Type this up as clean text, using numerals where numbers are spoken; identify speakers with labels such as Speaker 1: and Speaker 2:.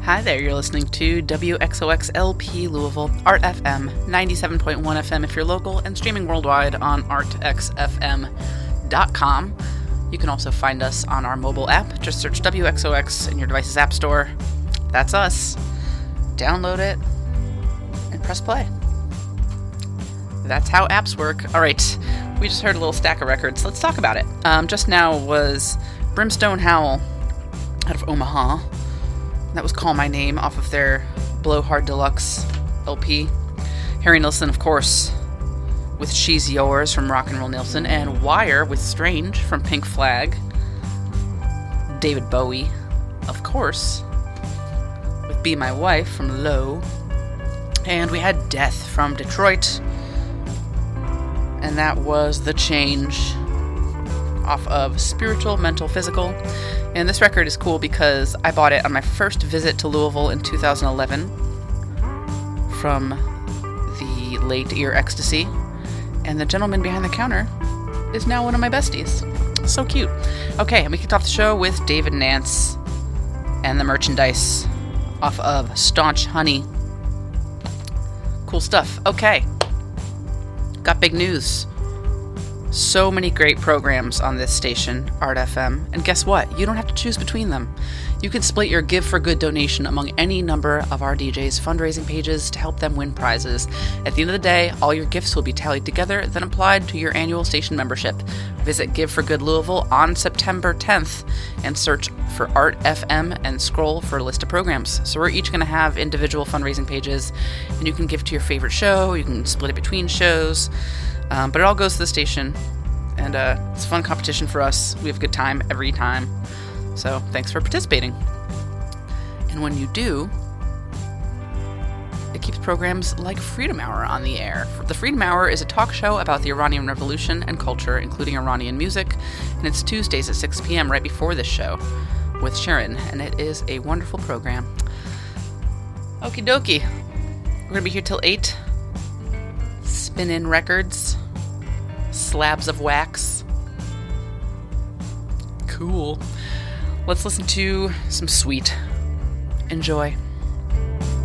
Speaker 1: Hi there, you're listening to WXOXLP Louisville, Art FM, 97.1 FM if you're local, and streaming worldwide on artxfm.com. You can also find us on our mobile app. Just search WXOX in your device's app store. That's us. Download it and press play. That's how apps work. All right, we just heard a little stack of records. Let's talk about it. Just now was Brimstone Howl out of Omaha. That was Call My Name off of their Blowhard Deluxe LP. Harry Nilsson, of course, with She's Yours from Rock and Roll Nilsson, and Wire with Strange from Pink Flag. David Bowie, of course, with Be My Wife from Low. And we had Death from Detroit, and that was The Change off of Spiritual, Mental, Physical. And this record is cool because I bought it on my first visit to Louisville in 2011 from the late Ear Ecstasy. And the gentleman behind the counter is now one of my besties. So cute. Okay, and we kicked off the show with David Nance and the Merchandise off of Staunch Honey. Cool stuff. Okay. Got big news. So many great programs on this station, Art FM, and guess what? You don't have to choose between them. You can split your Give for Good donation among any number of our DJs' fundraising pages to help them win prizes. At the end of the day, all your gifts will be tallied together, then applied to your annual station membership. Visit Give for Good Louisville on September 10th and search for Art FM and scroll for a list of programs. So we're each going to have individual fundraising pages, and you can give to your favorite show, you can split it between shows, but it all goes to the station, and it's a fun competition for us. We have a good time every time, so thanks for participating. And when you do, it keeps programs like Freedom Hour on the air. The Freedom Hour is a talk show about the Iranian Revolution and culture, including Iranian music, and it's Tuesdays at 6 p.m. right before this show with Sharon, and it is a wonderful program. Okie dokie. We're going to be here till 8. Spin-in records. Slabs of wax. Cool. Let's listen to some Sweet. Enjoy.